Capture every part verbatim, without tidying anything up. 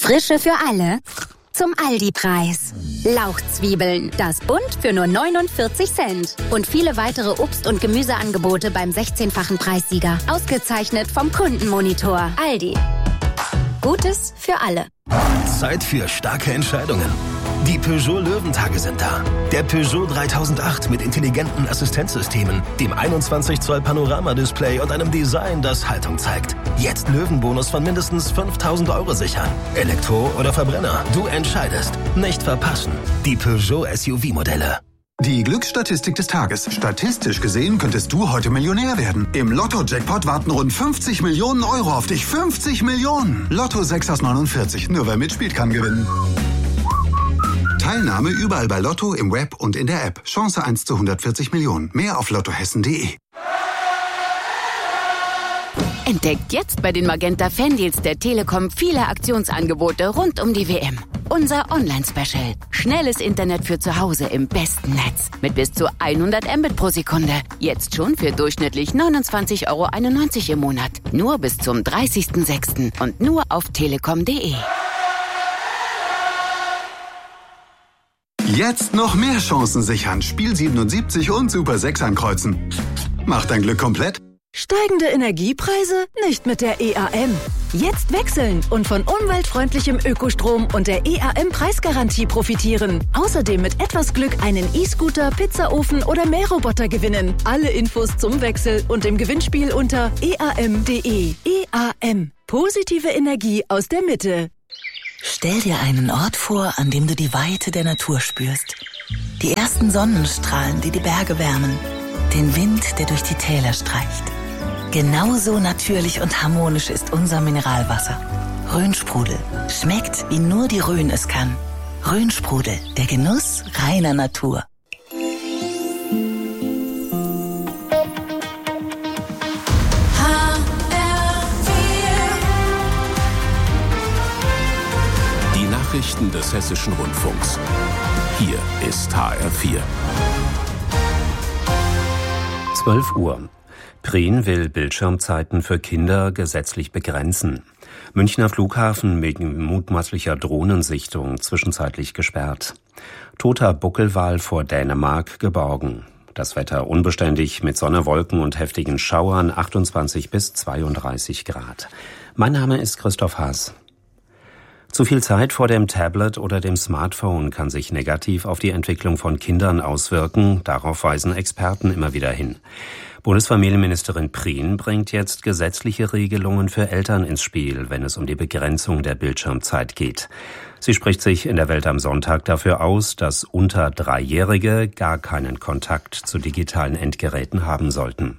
Frische für alle zum Aldi-Preis. Lauchzwiebeln, das Bund für nur neunundvierzig Cent. Und viele weitere Obst- und Gemüseangebote beim sechzehnfachen Preissieger. Ausgezeichnet vom Kundenmonitor. Aldi. Gutes für alle. Zeit für starke Entscheidungen. Die Peugeot Löwentage sind da. Der Peugeot dreitausendacht mit intelligenten Assistenzsystemen, dem einundzwanzig Zoll Panoramadisplay und einem Design, das Haltung zeigt. Jetzt Löwenbonus von mindestens fünftausend Euro sichern. Elektro oder Verbrenner, du entscheidest. Nicht verpassen. Die Peugeot S U V-Modelle. Die Glücksstatistik des Tages. Statistisch gesehen könntest du heute Millionär werden. Im Lotto-Jackpot warten rund fünfzig Millionen Euro auf dich. fünfzig Millionen! Lotto sechs aus neunundvierzig. Nur wer mitspielt, kann gewinnen. Teilnahme überall bei Lotto, im Web und in der App. Chance eins zu hundertvierzig Millionen. Mehr auf lottohessen punkt de. Entdeckt jetzt bei den Magenta Fandeals der Telekom viele Aktionsangebote rund um die W M. Unser Online-Special. Schnelles Internet für zu Hause im besten Netz. Mit bis zu hundert Mbit pro Sekunde. Jetzt schon für durchschnittlich neunundzwanzig Euro einundneunzig im Monat. Nur bis zum dreißigsten sechsten und nur auf telekom punkt de. Jetzt noch mehr Chancen sichern. Spiel siebenundsiebzig und Super sechs ankreuzen. Macht dein Glück komplett. Steigende Energiepreise? Nicht mit der E A M. Jetzt wechseln und von umweltfreundlichem Ökostrom und der E A M-Preisgarantie profitieren. Außerdem mit etwas Glück einen E-Scooter, Pizzaofen oder Mähroboter gewinnen. Alle Infos zum Wechsel und im Gewinnspiel unter e a m punkt de. E A M. Positive Energie aus der Mitte. Stell dir einen Ort vor, an dem du die Weite der Natur spürst. Die ersten Sonnenstrahlen, die die Berge wärmen. Den Wind, der durch die Täler streicht. Genauso natürlich und harmonisch ist unser Mineralwasser. Rhönsprudel. Schmeckt, wie nur die Rhön es kann. Rhönsprudel, der Genuss reiner Natur. Die Nachrichten des Hessischen Rundfunks. Hier ist H R vier. zwölf Uhr. Prien will Bildschirmzeiten für Kinder gesetzlich begrenzen. Münchner Flughafen wegen mutmaßlicher Drohnensichtung zwischenzeitlich gesperrt. Toter Buckelwal vor Dänemark geborgen. Das Wetter unbeständig mit Sonne, Wolken und heftigen Schauern, achtundzwanzig bis zweiunddreißig Grad. Mein Name ist Christoph Haas. Zu viel Zeit vor dem Tablet oder dem Smartphone kann sich negativ auf die Entwicklung von Kindern auswirken. Darauf weisen Experten immer wieder hin. Bundesfamilienministerin Prien bringt jetzt gesetzliche Regelungen für Eltern ins Spiel, wenn es um die Begrenzung der Bildschirmzeit geht. Sie spricht sich in der Welt am Sonntag dafür aus, dass unter Dreijährige gar keinen Kontakt zu digitalen Endgeräten haben sollten.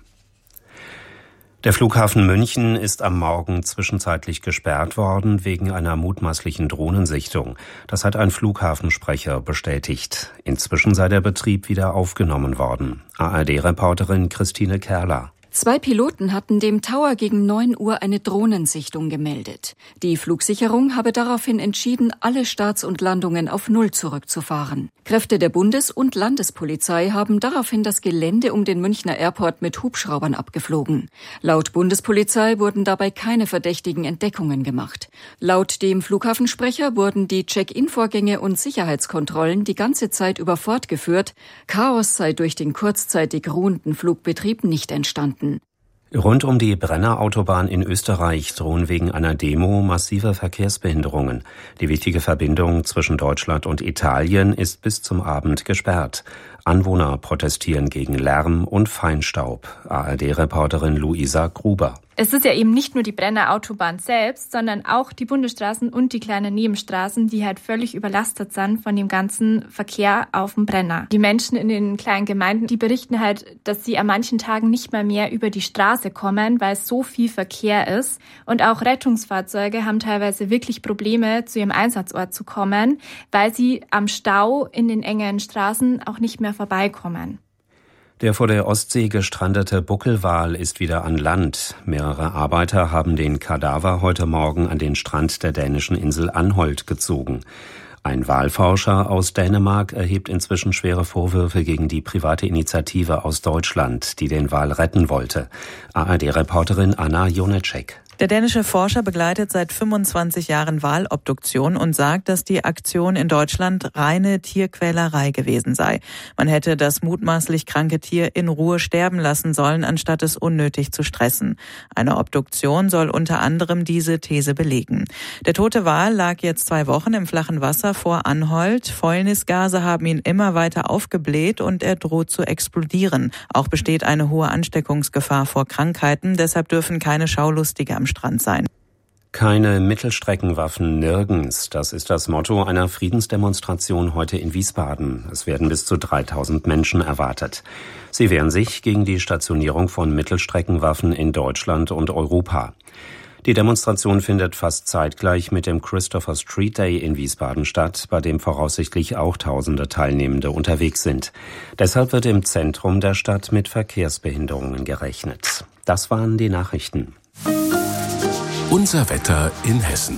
Der Flughafen München ist am Morgen zwischenzeitlich gesperrt worden wegen einer mutmaßlichen Drohnensichtung. Das hat ein Flughafensprecher bestätigt. Inzwischen sei der Betrieb wieder aufgenommen worden. A R D-Reporterin Christine Kerler. Zwei Piloten hatten dem Tower gegen neun Uhr eine Drohnensichtung gemeldet. Die Flugsicherung habe daraufhin entschieden, alle Starts und Landungen auf Null zurückzufahren. Kräfte der Bundes- und Landespolizei haben daraufhin das Gelände um den Münchner Airport mit Hubschraubern abgeflogen. Laut Bundespolizei wurden dabei keine verdächtigen Entdeckungen gemacht. Laut dem Flughafensprecher wurden die Check-in-Vorgänge und Sicherheitskontrollen die ganze Zeit über fortgeführt. Chaos sei durch den kurzzeitig ruhenden Flugbetrieb nicht entstanden. Rund um die Brennerautobahn in Österreich drohen wegen einer Demo massive Verkehrsbehinderungen. Die wichtige Verbindung zwischen Deutschland und Italien ist bis zum Abend gesperrt. Anwohner protestieren gegen Lärm und Feinstaub. A R D-Reporterin Luisa Gruber. Es ist ja eben nicht nur die Brennerautobahn selbst, sondern auch die Bundesstraßen und die kleinen Nebenstraßen, die halt völlig überlastet sind von dem ganzen Verkehr auf dem Brenner. Die Menschen in den kleinen Gemeinden, die berichten halt, dass sie an manchen Tagen nicht mal mehr über die Straße kommen, weil so viel Verkehr ist. Und auch Rettungsfahrzeuge haben teilweise wirklich Probleme, zu ihrem Einsatzort zu kommen, weil sie am Stau in den engen Straßen auch nicht mehr vorbeikommen. Der vor der Ostsee gestrandete Buckelwal ist wieder an Land. Mehrere Arbeiter haben den Kadaver heute Morgen an den Strand der dänischen Insel Anholt gezogen. Ein Walforscher aus Dänemark erhebt inzwischen schwere Vorwürfe gegen die private Initiative aus Deutschland, die den Wal retten wollte. A R D-Reporterin Anna Jonetschek. Der dänische Forscher begleitet seit fünfundzwanzig Jahren Walobduktion und sagt, dass die Aktion in Deutschland reine Tierquälerei gewesen sei. Man hätte das mutmaßlich kranke Tier in Ruhe sterben lassen sollen, anstatt es unnötig zu stressen. Eine Obduktion soll unter anderem diese These belegen. Der tote Wal lag jetzt zwei Wochen im flachen Wasser vor Anholt. Fäulnisgase haben ihn immer weiter aufgebläht und er droht zu explodieren. Auch besteht eine hohe Ansteckungsgefahr vor Krankheiten, deshalb dürfen keine Schaulustige am Strand sein. Keine Mittelstreckenwaffen nirgends. Das ist das Motto einer Friedensdemonstration heute in Wiesbaden. Es werden bis zu dreitausend Menschen erwartet. Sie wehren sich gegen die Stationierung von Mittelstreckenwaffen in Deutschland und Europa. Die Demonstration findet fast zeitgleich mit dem Christopher Street Day in Wiesbaden statt, bei dem voraussichtlich auch tausende Teilnehmende unterwegs sind. Deshalb wird im Zentrum der Stadt mit Verkehrsbehinderungen gerechnet. Das waren die Nachrichten. Unser Wetter in Hessen.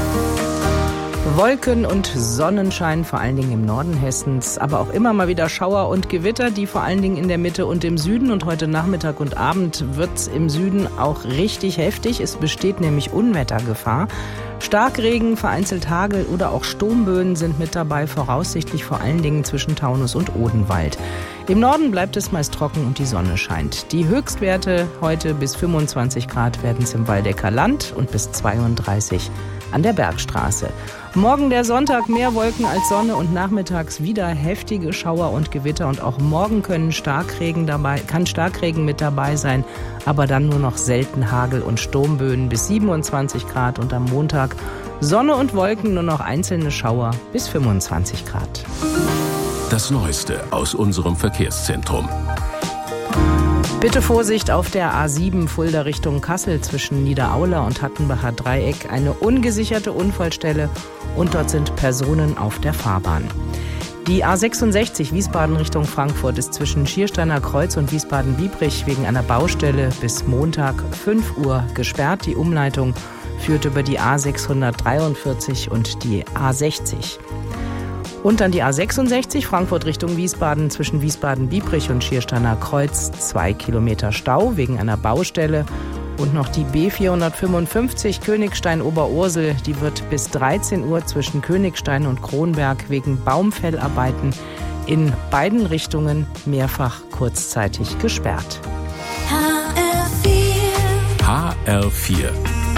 Wolken und Sonnenschein, vor allen Dingen im Norden Hessens, aber auch immer mal wieder Schauer und Gewitter, die vor allen Dingen in der Mitte und im Süden. Und heute Nachmittag und Abend wird's im Süden auch richtig heftig. Es besteht nämlich Unwettergefahr. Starkregen, vereinzelt Hagel oder auch Sturmböen sind mit dabei, voraussichtlich vor allen Dingen zwischen Taunus und Odenwald. Im Norden bleibt es meist trocken und die Sonne scheint. Die Höchstwerte heute bis fünfundzwanzig Grad werden es im Waldecker Land und bis zweiunddreißig an der Bergstraße. Morgen der Sonntag, mehr Wolken als Sonne und nachmittags wieder heftige Schauer und Gewitter. Und auch morgen können Starkregen dabei, kann Starkregen mit dabei sein, aber dann nur noch selten Hagel und Sturmböen bis siebenundzwanzig Grad. Und am Montag Sonne und Wolken, nur noch einzelne Schauer bis fünfundzwanzig Grad. Das Neueste aus unserem Verkehrszentrum. Bitte Vorsicht auf der A sieben Fulda Richtung Kassel zwischen Niederaula und Hattenbacher Dreieck. Eine ungesicherte Unfallstelle und dort sind Personen auf der Fahrbahn. Die A sechsundsechzig Wiesbaden Richtung Frankfurt ist zwischen Schiersteiner Kreuz und Wiesbaden-Biebrich wegen einer Baustelle bis Montag fünf Uhr gesperrt. Die Umleitung führt über die A sechshundertdreiundvierzig und die A sechzig. Und dann die A sechsundsechzig, Frankfurt Richtung Wiesbaden, zwischen Wiesbaden-Biebrich und Schiersteiner Kreuz, zwei Kilometer Stau wegen einer Baustelle. Und noch die B vierhundertfünfundfünfzig Königstein-Oberursel, die wird bis dreizehn Uhr zwischen Königstein und Kronberg wegen Baumfellarbeiten in beiden Richtungen mehrfach kurzzeitig gesperrt. H R vier. H R vier.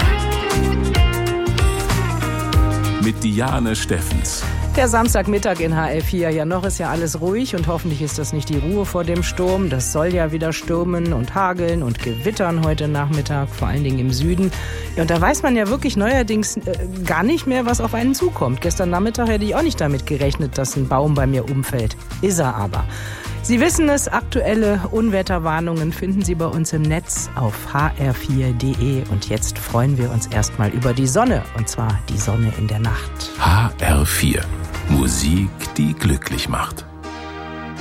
Mit Diane Steffens. Der Samstagmittag in H L vier. Ja, noch ist ja alles ruhig und hoffentlich ist das nicht die Ruhe vor dem Sturm. Das soll ja wieder stürmen und hageln und gewittern heute Nachmittag, vor allen Dingen im Süden. Ja, und da weiß man ja wirklich neuerdings äh, gar nicht mehr, was auf einen zukommt. Gestern Nachmittag hätte ich auch nicht damit gerechnet, dass ein Baum bei mir umfällt. Ist er aber. Sie wissen es, aktuelle Unwetterwarnungen finden Sie bei uns im Netz auf h r vier punkt d e. Und jetzt freuen wir uns erstmal über die Sonne, und zwar die Sonne in der Nacht. H R vier. Musik, die glücklich macht.